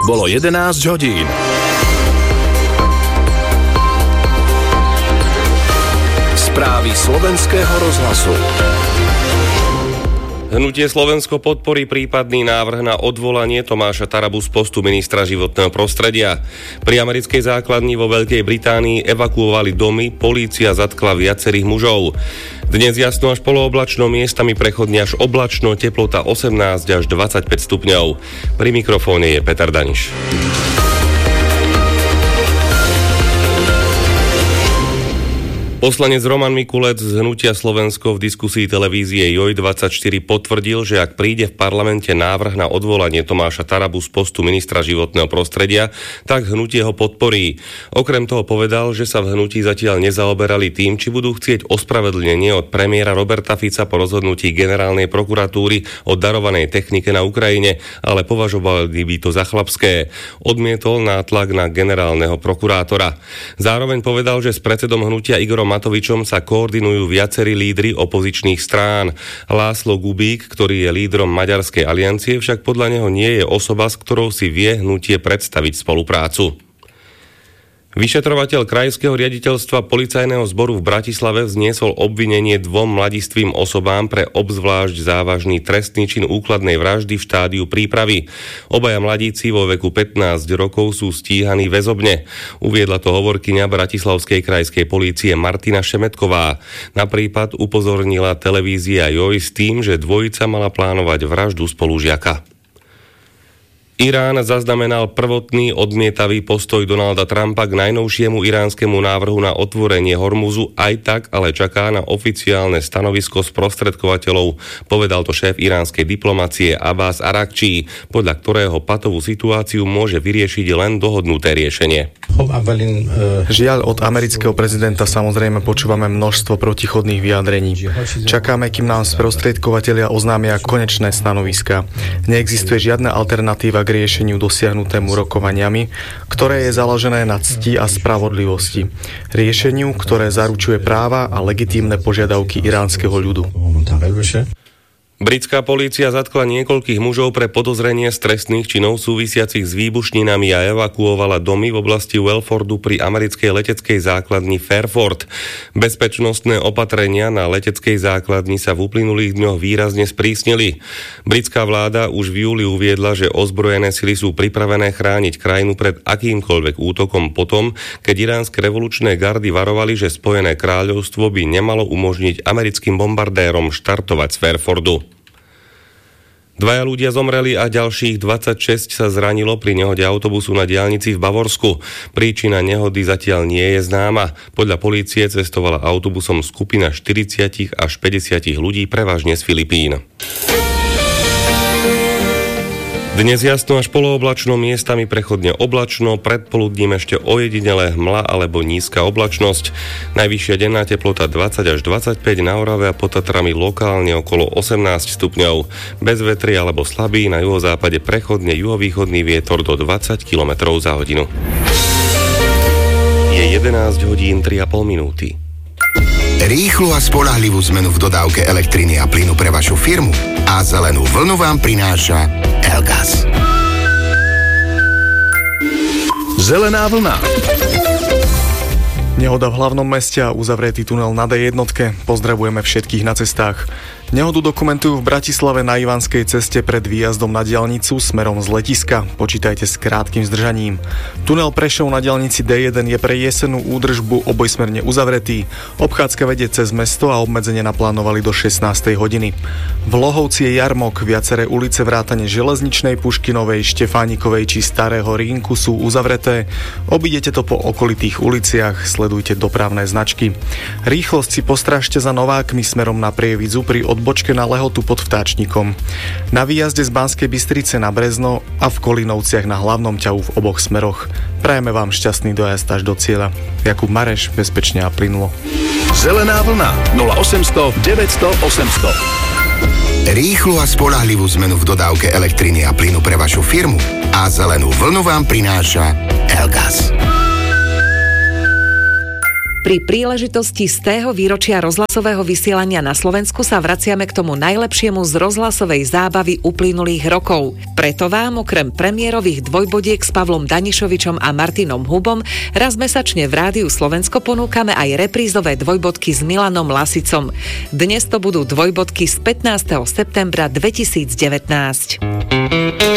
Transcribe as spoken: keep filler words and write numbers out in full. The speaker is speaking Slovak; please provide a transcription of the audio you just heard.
Bolo jedenásť hodín. Správy slovenského rozhlasu. Hnutie Slovensko podporí prípadný návrh na odvolanie Tomáša Tarabu z postu ministra životného prostredia. Pri americkej základni vo Veľkej Británii evakuovali domy, polícia zatkla viacerých mužov. Dnes jasno až polooblačno, miestami prechodne až oblačno, teplota osemnásť až dvadsaťpäť stupňov. Pri mikrofóne je Peter Daniš. Poslanec Roman Mikulec z Hnutia Slovensko v diskusii televízie Joj dvadsaťštyri potvrdil, že ak príde v parlamente návrh na odvolanie Tomáša Tarabu z postu ministra životného prostredia, tak hnutie ho podporí. Okrem toho povedal, že sa v hnutí zatiaľ nezaoberali tým, či budú chcieť ospravedlnenie od premiéra Roberta Fica po rozhodnutí generálnej prokuratúry o darovanej technike na Ukrajine, ale považovali by to za chlapské. Odmietol nátlak na generálneho prokurátora. Zároveň povedal, že s predsedom hnutia Igorom Matovičom sa koordinujú viacerí lídri opozičných strán. László Kubík, ktorý je lídrom Maďarskej aliancie, však podľa neho nie je osoba, s ktorou si vie hnutie predstaviť spoluprácu. Vyšetrovateľ Krajského riaditeľstva policajného zboru v Bratislave vzniesol obvinenie dvom mladistvým osobám pre obzvlášť závažný trestný čin úkladnej vraždy v štádiu prípravy. Obaja mladíci vo veku pätnásť rokov sú stíhaní väzobne. Uviedla to hovorkyňa Bratislavskej krajskej polície Martina Šemetková. Na prípad upozornila televízia Joj s tým, že dvojica mala plánovať vraždu spolužiaka. Irán zaznamenal prvotný odmietavý postoj Donalda Trumpa k najnovšiemu iránskemu návrhu na otvorenie Hormuzu, aj tak ale čaká na oficiálne stanovisko sprostredkovateľov, povedal to šéf iránskej diplomacie Abbas Arakčí, podľa ktorého patovú situáciu môže vyriešiť len dohodnuté riešenie. Žiaľ, od amerického prezidenta samozrejme počúvame množstvo protichodných vyjadrení. Čakáme, kým nám sprostredkovatelia oznámia konečné stanoviská. Neexistuje žiadna alternatíva k riešeniu dosiahnutému rokovaniami, ktoré je založené na cti a spravodlivosti. Riešeniu, ktoré zaručuje práva a legitímne požiadavky iránskeho ľudu. Britská polícia zatkla niekoľkých mužov pre podozrenie z trestných činov súvisiacich s výbušninami a evakuovala domy v oblasti Welfordu pri americkej leteckej základni Fairford. Bezpečnostné opatrenia na leteckej základni sa v uplynulých dňoch výrazne sprísnili. Britská vláda už v júli uviedla, že ozbrojené sily sú pripravené chrániť krajinu pred akýmkoľvek útokom potom, keď iránske revolučné gardy varovali, že Spojené kráľovstvo by nemalo umožniť americkým bombardérom štartovať z Fairfordu. Dvaja ľudia zomreli a ďalších dvadsaťšesť sa zranilo pri nehode autobusu na diaľnici v Bavorsku. Príčina nehody zatiaľ nie je známa. Podľa polície cestovala autobusom skupina štyridsať až päťdesiat ľudí, prevažne z Filipín. Dnes jasno až polooblačno, miestami prechodne oblačno, predpoludním ešte ojedinelé hmla alebo nízka oblačnosť. Najvyššia denná teplota dvadsať až dvadsaťpäť, na Orave a pod Tatrami lokálne okolo osemnásť stupňov. Bez vetry alebo slabý, na juhozápade prechodne juhovýchodný vietor do dvadsať kilometrov za hodinu. Je jedenásť hodín tri a pol minúty. Rýchlu a spoľahlivú zmenu v dodávke elektriny a plynu pre vašu firmu a zelenú vlnu vám prináša Elgas. Zelená vlna. Nehoda v hlavnom meste a uzavretý tunel na dé jedna. Pozdravujeme všetkých na cestách. Nehodu dokumentujú v Bratislave na Ivanskej ceste pred výjazdom na diaľnicu smerom z letiska. Počítajte s krátkym zdržaním. Tunel Prešov na diaľnici dé jeden je pre jesennú údržbu obojsmerne uzavretý. Obchádzka vedie cez mesto a obmedzenie naplánovali do šestnástej hodiny. V Lohovci je jarmok, viaceré ulice vrátane Železničnej, Puškinovej, Štefánikovej či Starého Rínku sú uzavreté. Obídete to po okolitých uliciach, sledujte dopravné značky. Rýchlosť si postrážte za Novákmi smerom na Prievidzu pri odbočke na Lehotu pod Vtáčnikom. Na výjazde z Banskej Bystrice na Brezno a v Kolinovciach na hlavnom ťahu v oboch smeroch. Prajeme vám šťastný dojazd až do cieľa. Jakub Mareš, bezpečne a plynulo. Zelená vlna nula osemsto deväťsto osemsto. Rýchlu a spoľahlivú zmenu v dodávke elektriny a plynu pre vašu firmu a zelenú vlnu vám prináša Elgas. Pri príležitosti stého výročia rozhlasového vysielania na Slovensku sa vraciame k tomu najlepšiemu z rozhlasovej zábavy uplynulých rokov. Preto vám okrem premiérových dvojbodiek s Pavlom Danišovičom a Martinom Hubom raz mesačne v Rádiu Slovensko ponúkame aj reprízové dvojbodky s Milanom Lasicom. Dnes to budú dvojbodky z pätnásteho septembra dvetisícdevätnásť.